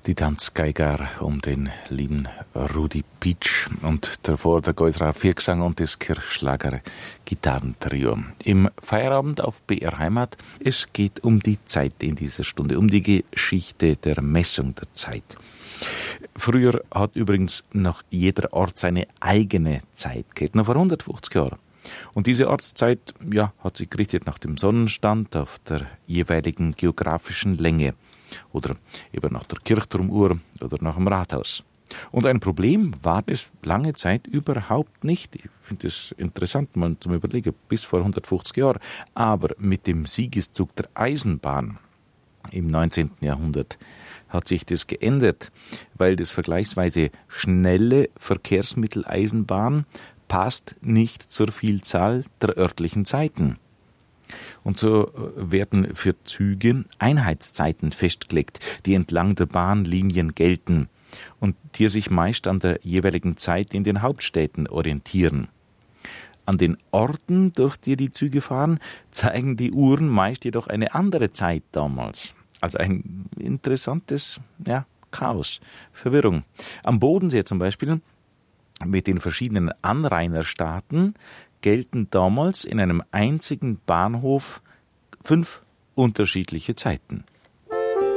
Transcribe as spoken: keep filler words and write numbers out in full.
Die Tanzgeiger um den lieben Rudi Pietsch und davor der Geusrar Viergesang und das Kirchschlager Gitarrentrio. Im Feierabend auf B R Heimat. Es geht um die Zeit in dieser Stunde, um die Geschichte der Messung der Zeit. Früher hat übrigens noch jeder Ort seine eigene Zeit gehabt, noch vor hundertfünfzig Jahren. Und diese Ortszeit, ja, hat sich gerichtet nach dem Sonnenstand auf der jeweiligen geografischen Länge oder eben nach der Kirchturmuhr oder nach dem Rathaus. Und ein Problem war es lange Zeit überhaupt nicht. Ich finde es interessant, mal zum Überlegen, bis vor hundertfünfzig Jahren. Aber mit dem Siegeszug der Eisenbahn im neunzehnten Jahrhundert hat sich das geändert, weil das vergleichsweise schnelle Verkehrsmittel Eisenbahn passt nicht zur Vielzahl der örtlichen Zeiten. Und so werden für Züge Einheitszeiten festgelegt, die entlang der Bahnlinien gelten und die sich meist an der jeweiligen Zeit in den Hauptstädten orientieren. An den Orten, durch die die Züge fahren, zeigen die Uhren meist jedoch eine andere Zeit damals. Also ein interessantes ja, Chaos, Verwirrung. Am Bodensee zum Beispiel mit den verschiedenen Anrainerstaaten gelten damals in einem einzigen Bahnhof fünf unterschiedliche Zeiten.